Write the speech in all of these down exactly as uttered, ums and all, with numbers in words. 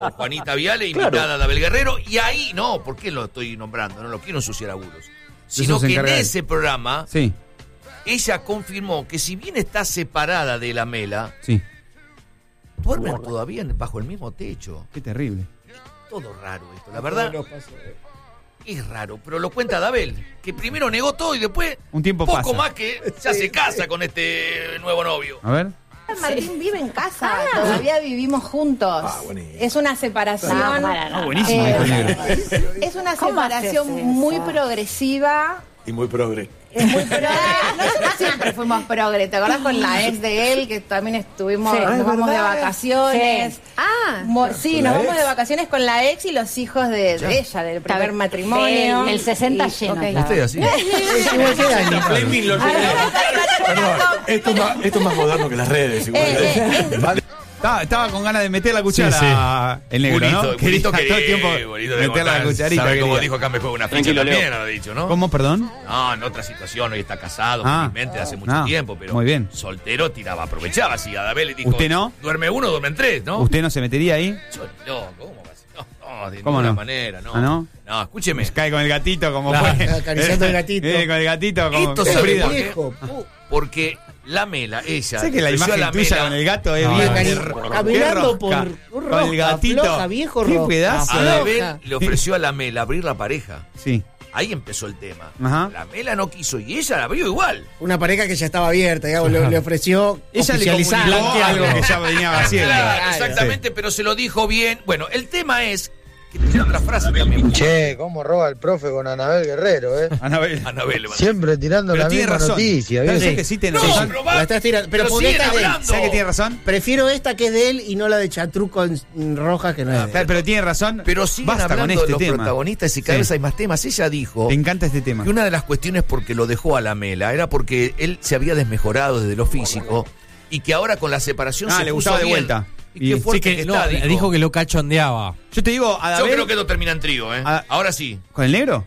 por Juanita Viale, invitada claro. a Adabel Guerrero, y ahí, no, ¿por qué lo estoy nombrando? No lo quiero ensuciar a bulos. Sino que en ese programa, sí. ella confirmó que si bien está separada de la Mela, sí. duermen todavía bajo el mismo techo. Qué terrible. Todo raro esto, la verdad. Es raro, pero lo cuenta Adabel, que primero negó todo y después, un tiempo poco pasa. más que ya se casa con este nuevo novio. A ver. Martín vive en casa, ah, todavía vivimos juntos. Ah, es una separación. No, no, no, buenísimo, eh, es una separación muy progresiva. Y muy progre. Es muy progre. Nosotros siempre fuimos progre. ¿Te acordás con la ex de él? Que también estuvimos, sí, nos vamos de vacaciones. Sí. Ah, Mo, sí, nos ex. vamos de vacaciones con la ex y los hijos de, de ella, del primer ver, matrimonio. El sesenta y, lleno. Okay. ¿Usted así? Perdón, esto es más, esto es más moderno que las redes. Igual. Eh, eh, Estaba, estaba con ganas de meter la cuchara, sí, sí. El negro, bonito, ¿no? Bonito que todo el tiempo meter la cucharita. ¿Sabe cómo dijo acá me juega una ficha también? Lo ha dicho, ¿no? ¿Cómo, perdón? No, en otra situación, hoy está casado, ah, felizmente, hace mucho ah, tiempo, pero muy bien. Soltero tiraba, aprovechaba. Si Adabel le dijo, ¿usted no? Duerme uno, duermen tres, ¿no? ¿Usted no se metería ahí? Yo, loco, ¿cómo va a ser? No, no, de ¿Cómo ninguna no? manera, no. ¿Ah, no? No, escúcheme. Se cae con el gatito como claro, fue. Acariciando el gatito. Eh, con el gatito como Esto se Frida. viejo. Porque la Mela, ella. Sé que la imagen la tuya Mela, con el gato es no, bien. No, caminando por roja, con el gatito. Floja, viejo roja. ¿Qué pedazo? Adabel le ofreció a la Mela abrir la pareja. Sí. Ahí empezó el tema. Ajá. La Mela no quiso y ella la abrió igual. Una pareja que ya estaba abierta, digamos, le, le ofreció ella oficializar le algo que ya venía haciendo. Claro, exactamente, sí. Pero se lo dijo bien. Bueno, el tema es que tiene otra frase también. Che, cómo roba el profe con Anabel Guerrero, ¿eh? Anabel. Anabel siempre tirando pero la misma razón. noticia. ¿Sabes que sí tiene no, razón? pero va, la estás tirando. Pero, pero porque esta es de él. ¿Sabes que tiene razón? Prefiero esta que es de él y no la de Chatruc con roja que no ah, es de pero, pero tiene razón. Pero siguen basta hablando con este de los tema. protagonistas y cada sí. vez hay más temas. Ella dijo... Te encanta este tema. Que una de las cuestiones porque lo dejó a la Mela era porque él se había desmejorado desde lo físico y que ahora con la separación ah, se le puso gustaba de bien. vuelta. Y qué fuerte sí que, que no, está, dijo. dijo que lo cachondeaba. Yo te digo, Adabel, yo creo que esto termina en trío, ¿eh? A, Ahora sí. ¿Con el negro?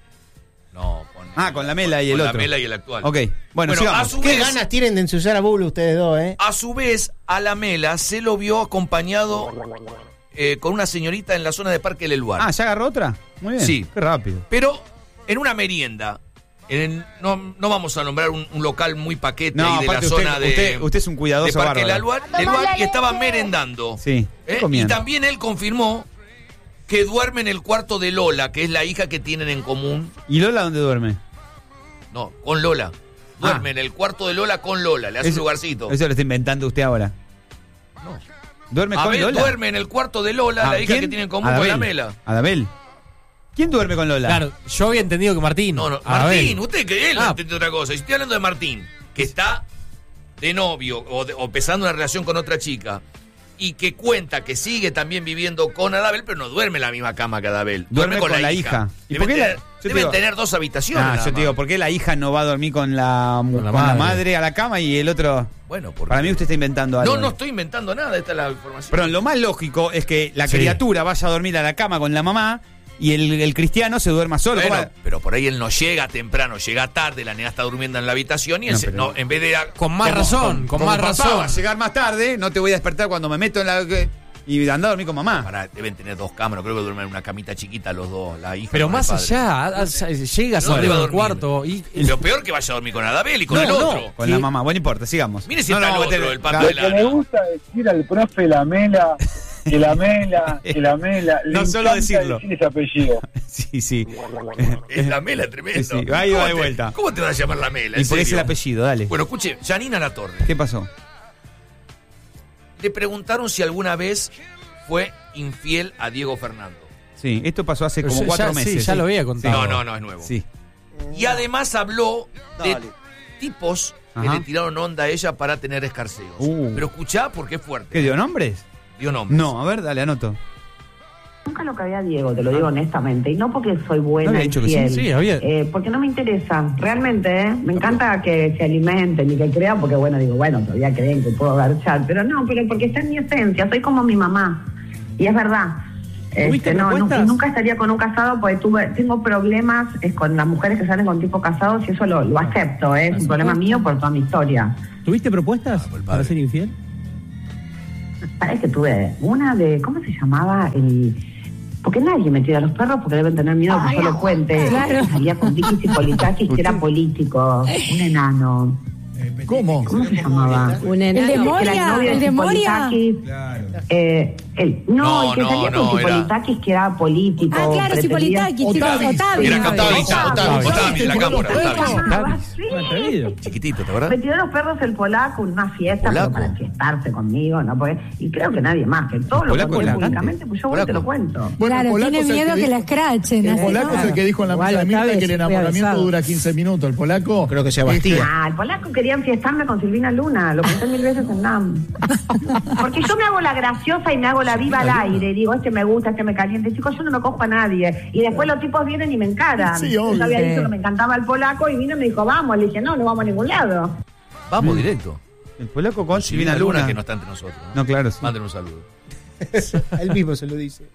No, con Ah, con la Mela y el con otro. la Mela y el actual. Ok, bueno, bueno a su ¿qué vez, ganas tienen de ensuciar a Bulo ustedes dos, eh? A su vez, a la Mela se lo vio acompañado eh, con una señorita en la zona de Parque del Luar. Ah, ¿ya agarró otra? Muy bien. Sí. Qué rápido. Pero en una merienda. En, no, no vamos a nombrar un, un local muy paquete no, ahí de la usted, zona de, usted, usted es un cuidadoso de Parque del Luar y estaba merendando. Sí. ¿Eh? Y también él confirmó que duerme en el cuarto de Lola, que es la hija que tienen en común. ¿Y Lola dónde duerme? No, con Lola. Duerme ah. en el cuarto de Lola con Lola, le hace eso, un lugarcito. Eso lo está inventando usted ahora. No. ¿Duerme con Abel Lola? duerme en el cuarto de Lola, ah, la hija ¿quién? que tiene en común Adabel. con la Mela. Adabel. ¿Quién duerme con Lola? Claro, yo había entendido que Martín. No, no, Adabel. Martín, usted que él ah. entiende otra cosa. Y estoy hablando de Martín, que está de novio o, de, o empezando una relación con otra chica y que cuenta que sigue también viviendo con Adabel, pero no duerme en la misma cama que Adabel. Duerme, duerme con, con la, la hija. hija. ¿Y Deben, por qué tener, la, deben digo, tener dos habitaciones. Ah, yo te digo, ¿por qué la hija no va a dormir con la, con la, con madre. la madre a la cama y el otro? Bueno, porque... Para mí usted está inventando algo. No, no estoy inventando nada, esta es la información. Pero lo más lógico es que la sí. criatura vaya a dormir a la cama con la mamá y el, el cristiano se duerma solo. Bueno, pero por ahí él no llega temprano, llega tarde, la nena está durmiendo en la habitación y él no, se, pero... no, en vez de... Con más como, razón, con, con más papá razón. Va a llegar más tarde, no te voy a despertar cuando me meto en la... Y andar a dormir con mamá. Pará, deben tener dos camas, creo que duermen en una camita chiquita los dos, la hija. Pero más allá, llega no al no cuarto y... Lo peor que vaya a dormir con Adabel y con no, el otro. No, con sí. la mamá, bueno, no importa, sigamos. Mire si no, está no, el otro, meter... el pato de Lo que le gusta decir al profe la Mela, que la Mela, que la Mela. No le solo decirlo. Decir ese apellido. sí, sí. Es la Mela, tremendo. Sí, ahí va de te, vuelta. ¿Cómo te vas a llamar la Mela? Y por ese el apellido, dale. Bueno, escuche, Janina Latorre. ¿Qué pasó? Le preguntaron si alguna vez fue infiel a Diego Fernando. Sí, esto pasó hace como ya, cuatro ya, meses. Sí, ya sí. lo había contado. No, no, no, es nuevo. Sí. Y además habló Dale. de tipos Ajá. que le tiraron onda a ella para tener escarceos. Uh. Pero escuchá porque es fuerte. ¿Qué dio nombres? Dio nombres. No, a ver, dale, anoto. Nunca lo que había Diego, te lo digo honestamente, y no porque soy buena ¿No había y dicho que fiel, sí? Sí, había. eh, porque no me interesa, realmente, ¿eh? Me encanta que se alimenten y que crean, porque bueno, digo, bueno, todavía creen que puedo garchar, pero no, pero porque está en mi esencia, soy como mi mamá, y es verdad. Este, no, nunca, nunca estaría con un casado porque tuve, tengo problemas eh, con las mujeres que salen con tipos casados y eso lo, lo acepto, ¿eh? Es un problema mío por toda mi historia. ¿Tuviste propuestas ah, para ser infiel? Parece que tuve una de, ¿cómo se llamaba? El... Porque nadie me tira a los perros porque deben tener miedo que yo lo cuente. Claro. Salía con Vicky Cipolitakis, que era político, un enano. ¿Cómo? ¿Cómo se llamaba? Un enano. El de Moria. El de Moria. Claro. Eh, el, no, No, el que no, salía no, con Cipolitakis, que era político. Ah, claro, pretendía- Cipolitakis. Otavis. Otavis. Era Octavita, Octavio. Octavio, de la cámara, ¿Cómo se Octavio. llamaba? Atrevido. Sí. Chiquitito, ¿te acuerdas? Me tiró los perros el polaco en una fiesta, ¿Polaco? pero para enfiestarse conmigo, ¿no? Porque, y creo que nadie más, que todo lo ¿Polaco conté la públicamente, pues yo voy y te lo ¿Polaco? cuento. Bueno, Claro, Polaco tiene es el miedo que dijo- la escrachen. El así, polaco ¿no? es el que dijo en la Igual, mesa de Mirta Octavio que el es muy enamoramiento avisado. dura quince minutos. El polaco. Creo que sea Bastía. Ah, el polaco quería enfiestarme con Silvina Luna, lo conté mil veces en N A M. Porque yo me hago la graciosa y me hago la viva al aire, digo, este me gusta, este me caliente. Chicos, yo no me cojo a nadie. Y después los tipos vienen y me encaran. Sí, obvio. Yo había Sí. dicho que me encantaba el polaco y vino y me dijo, vamos. Le dije, no, no vamos a ningún lado. Vamos directo. El polaco con Silvina Silvina Luna, Luna. que no está entre nosotros. ¿no? No, claro, sí. Manden un saludo. Él mismo se lo dice.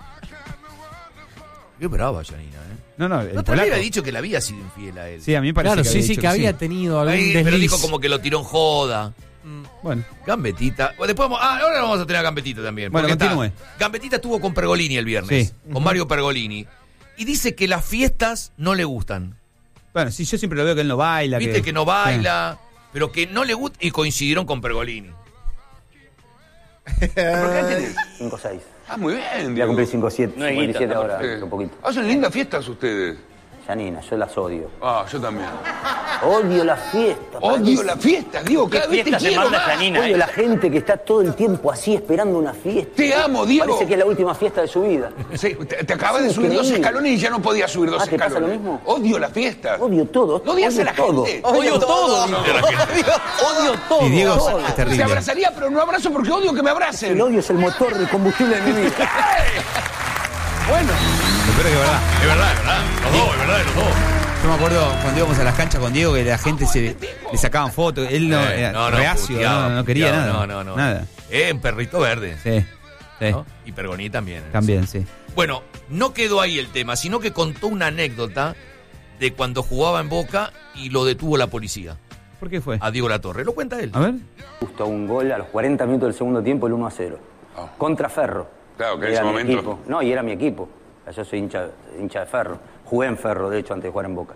Qué brava, Janina, ¿eh? No, no, el La otra vez polaco. había dicho que le había sido infiel a él. Sí, a mí me parece Claro, que sí, había sí, dicho que había sí. tenido algún Ahí, pero desliz. dijo como que lo tiró en joda. Bueno, Gambetita. Bueno, después vamos, ah, ahora vamos a tener a Gambetita también. Bueno, porque está- continúe. Gambetita estuvo con Pergolini el viernes. Sí. Con Mario Pergolini. Y dice que las fiestas no le gustan. bueno, sí, yo siempre lo veo que él no baila. Viste que no baila, pero que no le gusta. Y coincidieron con Pergolini. ¿Por qué tenés? cinco seis. Ah, muy bien. Voy a Diego. cumplir cinco siete, No hay cincuenta y siete guita, ahora, perfecto. un poquito. Hacen lindas fiestas ustedes. Janina, yo las odio. Ah, yo también. Odio las fiestas. Odio las fiestas, Diego. Cada vez te quiero más. Odio la gente que está todo el tiempo así esperando una fiesta. Te amo, Diego. Parece que es la última fiesta de su vida. Sí, te, te acabas de subir dos Increíble. escalones y ya no podías subir dos Ah, ¿te pasa escalones. lo mismo? Odio las fiestas. Odio todo. No odias odio a la todo. gente. Odio todo. Odio Odio, a la gente. odio todo. Y Diego todo. es Se terrible. abrazaría, pero no abrazo porque odio que me abracen. El odio es el motor del combustible de mi vida. Bueno. Pero es verdad. Es verdad, es verdad. Los dos, es verdad, los dos. Yo me acuerdo cuando íbamos a las canchas con Diego que la gente se le sacaban fotos. Él no, Eh, era no, no, reacio, puteaba, no, no quería puteaba, nada. No, no, no. Nada. Eh, en Perrito Verde. Sí, sí. ¿No? Y Pergolini también. También, sí. Bueno, no quedó ahí el tema, sino que contó una anécdota de cuando jugaba en Boca y lo detuvo la policía. ¿Por qué fue? A Diego Latorre. Lo cuenta él. A ver. Justo un gol a los cuarenta minutos del segundo tiempo, el uno a cero. Oh. Contra Ferro. Claro, que en Era ese mi momento- equipo. No, y era mi equipo. Yo soy hincha, hincha de Ferro. Jugué en Ferro, de hecho, antes de jugar en Boca.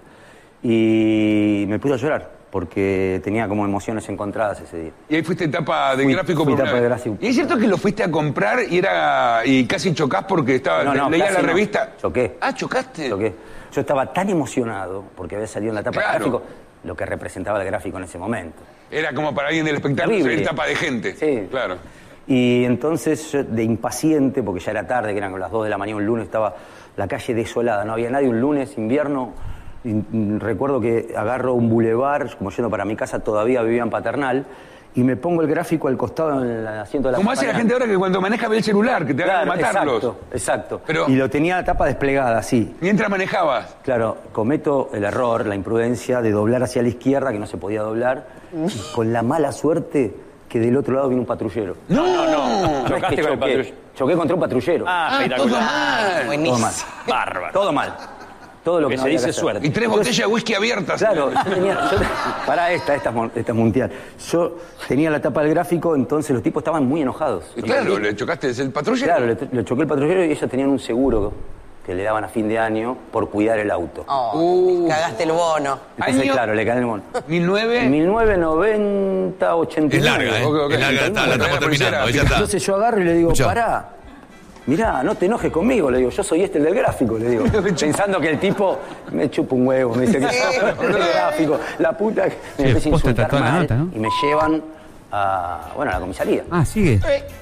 Y me puse a llorar, porque tenía como emociones encontradas ese día. Y ahí fuiste tapa de Fui- gráfico fui por tapa una de vez. gráfico. Y es cierto que lo fuiste a comprar y era y casi chocás porque estaba No, no, leía casi la no. revista. Choqué. Ah, chocaste. Choqué. Yo estaba tan emocionado, porque había salido en la tapa Claro. de gráfico, lo que representaba el gráfico en ese momento. Era como para alguien del espectáculo Terrible. salir tapa de gente. Sí. Claro. Y entonces, yo, de impaciente, porque ya era tarde, que eran las dos de la mañana, un lunes, estaba la calle desolada, no había nadie, un lunes, invierno. Y, mm, recuerdo que agarro un bulevar, como yendo para mi casa, todavía vivía en Paternal, y me pongo el gráfico al costado en el asiento de la Como hace la acompañante. gente ahora que cuando maneja ve el celular, que te hagan Claro, matarlos. exacto, exacto. Pero- Y lo tenía la tapa desplegada, así. Mientras manejabas. Claro, cometo el error, la imprudencia de doblar hacia la izquierda, que no se podía doblar, y con la mala suerte que del otro lado vino un patrullero. No, no, no. No es que choqué, choqué contra un patrullero. Ah, todo mal. Todo mal. Bárbaro. Todo mal. Todo lo que, Que no se había dice que hacer. suerte. Y tres botellas de whisky abiertas. Claro, yo tenía, yo, para esta, esta, es mon- esta es mundial. Yo tenía la tapa del gráfico, entonces los tipos estaban muy enojados. Y claro, le chocaste desde el patrullero. Claro, le, le choqué el patrullero y ellos tenían un seguro que le daban a fin de año por cuidar el auto. Oh, cagaste el bono. Entonces, Año- claro, le cae el mono. mil nueve. mil novecientos noventa, ochenta y Es nueve. larga, ¿eh? Ok, ok. Es larga, la, la estamos terminando. Ya está. Entonces yo agarro y le digo, Escuchá. pará, mirá, no te enojes conmigo, le digo, yo soy este el del gráfico, le digo. Pensando que el tipo me chupa un huevo, me dice que soy el del gráfico, la puta que me empieza a posta insultar tatuó la mal, nota, ¿no? y me llevan a, bueno, a la comisaría. Ah, sigue.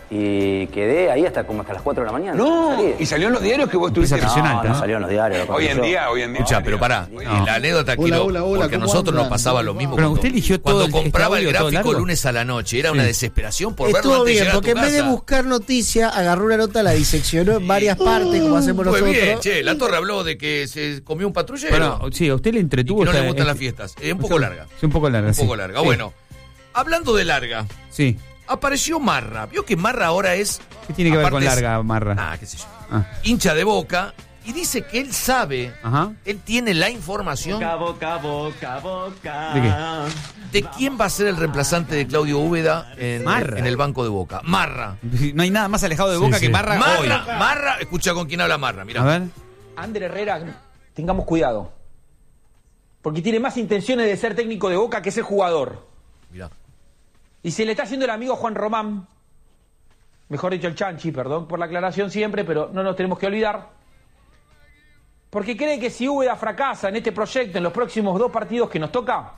Y quedé ahí hasta como hasta las cuatro de la mañana. No. Salí. Y salió en los diarios que vos tuviste. Esa presión No, alta, no ¿no? salió en los diarios. lo Hoy en conté yo. día, hoy en día. Escucha, pero pará. No. La anécdota Hola, quiero, hola, hola, porque a ¿cómo nosotros nos andan? pasaba lo mismo. Pero cuando- usted eligió todo Cuando el- este compraba el audio todo gráfico largo. lunes a la noche. Era una desesperación por verlo Estuvo antes de bien, llegar a tu porque en vez de casa. buscar noticia, agarró una nota, la diseccionó en varias partes, como hacemos Fue nosotros. bien, che. La Torre habló de que se comió un patrullero. Bueno, sí, a usted le y entretuvo. que no le esta- gustan las este- fiestas. Es un poco larga. Sí, un poco larga, Un sí. poco larga. Sí. Bueno, hablando de larga, Sí. apareció Marra. Vio que Marra ahora es. ¿Qué tiene que ver aparte con es- larga, Marra? Ah, qué sé yo. Ah. Hincha de Boca Y dice que él sabe, Ajá. él tiene la información Boca, boca, boca, boca. ¿De qué? de quién va a ser el reemplazante de Claudio Úbeda en, Marra. en el banco de Boca. Marra. No hay nada más alejado de Boca Sí, que sí. Marra, hoy. Marra, Marra, escucha con quién habla Marra, mira. A ver. Ander Herrera, tengamos cuidado. Porque tiene más intenciones de ser técnico de Boca que ser jugador. Mirá. Y se le está haciendo el amigo Juan Román, mejor dicho el Chanchi, perdón por la aclaración siempre, pero no nos tenemos que olvidar. Porque cree que si Úbeda fracasa en este proyecto en los próximos dos partidos que nos toca,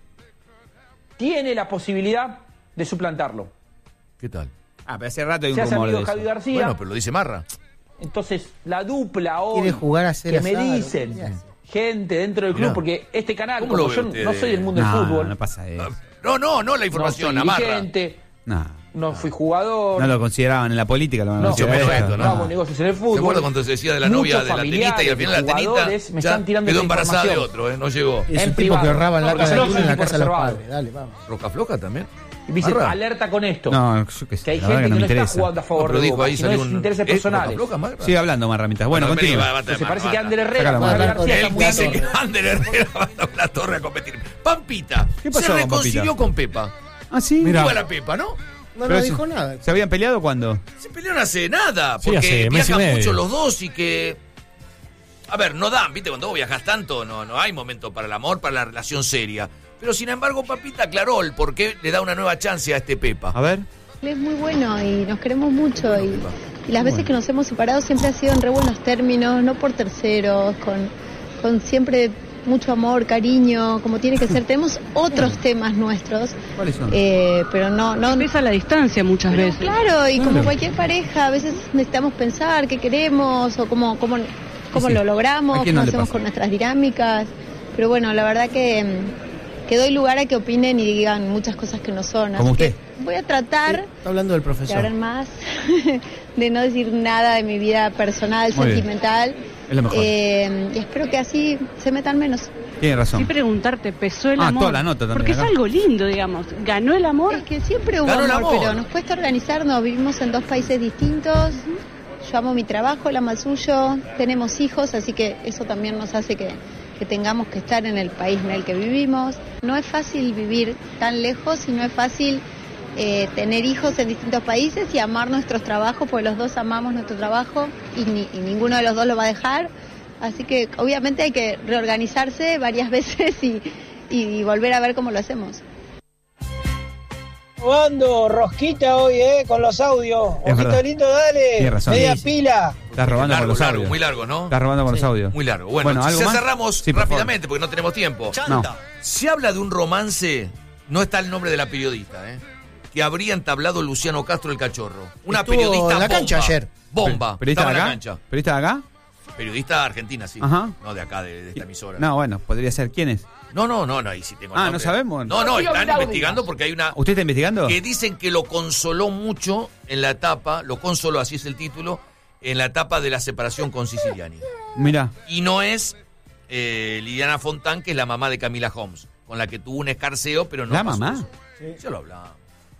tiene la posibilidad de suplantarlo. ¿Qué tal? Ah, pero hace rato hay un Se hace rumor amigo de de Javi eso. García. Bueno, pero lo dice Marra. Entonces, la dupla hoy Quiere jugar a ser que me asado. dicen gente dentro del club, Mirá. porque este canal, ¿Cómo como lo yo ve usted? no soy del mundo No, del fútbol, no pasa eso. No, no, no la información, no a soy Marra. dirigente, No. no fui jugador, No lo consideraban en la política, lo van a no, considerar mucho esto, menos, no ¿no? hago negocios en el ¿Se fútbol. acuerda cuando se decía de la novia Muchos de la tenista y al final la familiares, tenista jugadores me ya están tirando quedó esa embarazada de información. otro, ¿eh? No llegó? Es En un tipo privado. que ahorraba en la No, casa no, de uno en no, la no, casa de los reservado. padres. Dale, vamos. ¿Roca Floja también? Y me dicen, Marra. alerta con esto. No, yo qué sé. Que hay la gente verdad que no no me está interesa. jugando a favor No, pero de dijo Boca, ahí sino salió es un- intereses ¿Es personales. Roca Floja, Marra? Sigue hablando, Marra, mientras. Bueno, Bueno, vení, continúa. va, va, Entonces va, parece va, que va. Ander Herrera, Sácala, Javi Marra. García Él está dice jugando- que Ander Herrera va a la torre a competir. Pampita ¿Qué pasó se con reconcilió Pampita? con Pepa. Ah, sí. Mirá. Igual a Pepa, ¿no? No Pero nos eso- dijo nada. ¿Se habían peleado cuándo? Se pelearon hace nada, Sí, porque hace mes y viajan medio. mucho los dos y que... A ver, no dan, ¿viste? Cuando vos viajas tanto, no, no hay momento para el amor, para la relación seria. Pero sin embargo, Papita aclaró el por qué le da una nueva chance a este Pepa. A ver. Él es muy bueno y nos queremos mucho y, y las veces que nos hemos separado siempre ha sido en re buenos términos, no por terceros, con, con siempre mucho amor, cariño, como tiene que ser. Tenemos otros temas nuestros, ¿Cuáles son? eh, pero no... no Empieza a la distancia muchas pero veces. claro, y como Claro. cualquier pareja, a veces necesitamos pensar qué queremos o cómo, cómo, cómo Sí, sí. lo ¿A logramos, quién cómo no le hacemos pasa? con nuestras dinámicas. Pero bueno, la verdad que, mm, que doy lugar a que opinen y digan muchas cosas que no son. Como Así usted. que voy a tratar... Está hablando del de profesor. hablar más, de no decir nada de mi vida personal, Muy bien. sentimental. Es lo mejor. Eh, y espero que así se metan menos. Tiene razón. Sí, preguntarte, ¿pesó el Ah, amor? toda la nota también Porque acá. es algo lindo, digamos. ¿Ganó el amor? Es que siempre hubo Ganó el amor, amor. pero nos cuesta organizarnos. Vivimos en dos países distintos. Yo amo mi trabajo, él ama el suyo. Tenemos hijos, así que eso también nos hace que, que tengamos que estar en el país en el que vivimos. No es fácil vivir tan lejos y no es fácil eh, tener hijos en distintos países y amar nuestros trabajos, porque los dos amamos nuestro trabajo y, ni- y ninguno de los dos lo va a dejar. Así que obviamente hay que reorganizarse varias veces y, y volver a ver cómo lo hacemos. Robando rosquita hoy, eh, con los audios. Es Ojito verdad. lindo, dale. Tiene razón. Media Sí, sí. pila. Estás robando largo, con los largo, audios. muy largo, ¿no? Estás robando con los audios. Muy largo. Bueno, ¿algo ya más? cerramos Sí, por favor. rápidamente porque no tenemos tiempo. No. Se habla de un romance, no está el nombre de la periodista, ¿eh? Que habría entablado Luciano Castro el Cachorro. Una Estuvo periodista en la bomba. cancha ayer. Bomba. ¿Periodista de Estaba en la acá? cancha. ¿Periodista de acá? Periodista argentina, sí. Ajá. No de acá, de, de esta emisora. No, bueno, podría ser. ¿Quién es? No, no, no, no, ahí sí tengo el Ah, nombre. ¿no sabemos? No, no, Digo, están Claudia. investigando porque hay una... ¿Usted está investigando? Que dicen que lo consoló mucho en la etapa, lo consoló, así es el título, en la etapa de la separación con Siciliani. Mira. Y no es eh, Liliana Fontán, que es la mamá de Camila Holmes, con la que tuvo un escarceo, pero no ¿La pasó mamá? eso. Ya lo hablaba.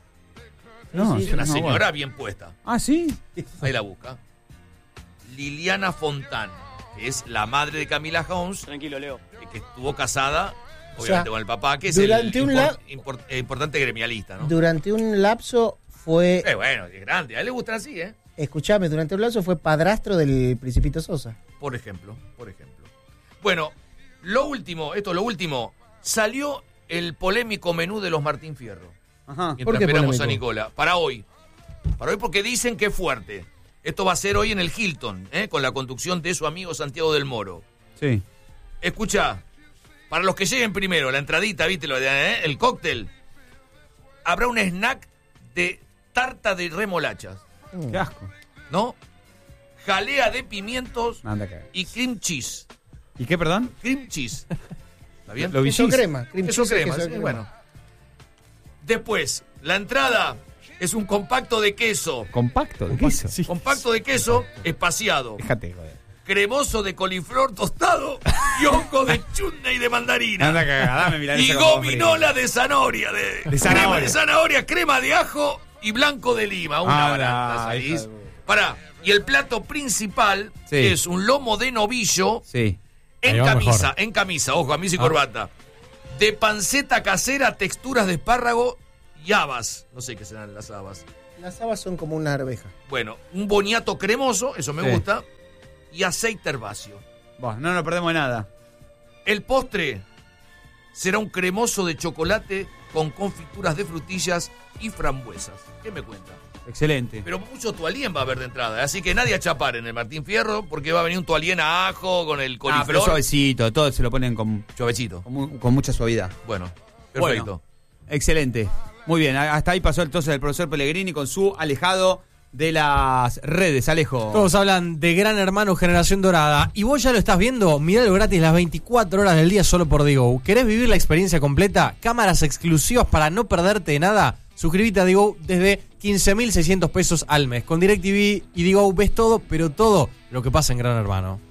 No, es sí, una no, señora bueno. bien puesta. Ah, sí. Ahí la busca. Liliana Fontán, que es la madre de Camila Holmes. Tranquilo, Leo. Que estuvo casada, O obviamente, sea, con el papá, que es durante el un impor- la- impor- eh, importante gremialista, ¿no? Durante un lapso fue. Eh, bueno, es grande. A él le gustan así, ¿eh? Escuchame, durante un lapso fue padrastro del Principito Sosa. Por ejemplo, por ejemplo. Bueno, lo último, esto es lo último. Salió el polémico menú de los Martín Fierro. Ajá. Mientras ¿Por qué esperamos a polémico? Nicola. Para hoy. Para hoy porque dicen que es fuerte. Esto va a ser hoy en el Hilton, ¿eh? Con la conducción de su amigo Santiago del Moro. Sí. Escucha, para los que lleguen primero, la entradita, viste, lo de, ¿eh? El cóctel. Habrá un snack de tarta de remolachas. Qué asco. ¿No? Jalea de pimientos Anda acá. y cream cheese. ¿Y qué, perdón? Cream cheese. ¿Está bien? Lo Queso villis. crema. Cream Queso cheese es crema, queso sí, crema. bueno. Después, la entrada es un compacto de queso. Compacto, ¿de queso? Sí. Compacto de queso espaciado. Déjate, joder. Cremoso de coliflor tostado y hongo de chutney y de mandarina. Anda cagada, dame milanesa Y con papas gominola de zanahoria. De, De crema zanahoria. de zanahoria, crema de ajo y blanco de lima. Una Ah, barata la salís. hija de- Pará, Y el plato principal Sí. es un lomo de novillo Sí. en Ahí va camisa, mejor. en camisa, ojo, camisa y Ah. corbata. De panceta casera, texturas de espárrago y habas. No sé qué serán las habas. Las habas son como una arveja. Bueno, un boniato cremoso, eso me Sí. gusta, y aceite herbáceo. Bueno, no nos perdemos de nada. El postre será un cremoso de chocolate con confituras de frutillas y frambuesas. ¿Qué me cuenta? Excelente. Pero mucho toalien va a haber de entrada, así que nadie a chapar en el Martín Fierro, porque va a venir un toalien a ajo con el Ah, pero coliflor. suavecito, todo se lo ponen con, Suavecito. con, mu- con mucha suavidad. Bueno, perfecto. Bueno, excelente. Muy bien, a- hasta ahí pasó entonces el profesor Pellegrini con su alejado de las redes. Alejo. Todos hablan de Gran Hermano Generación Dorada. Y vos ya lo estás viendo, miralo gratis las veinticuatro horas del día solo por Digo. ¿Querés vivir la experiencia completa? Cámaras exclusivas para no perderte nada. Suscríbete a Digo desde quince mil seiscientos pesos al mes. Con DirecTV y Digo ves todo, pero todo lo que pasa en Gran Hermano.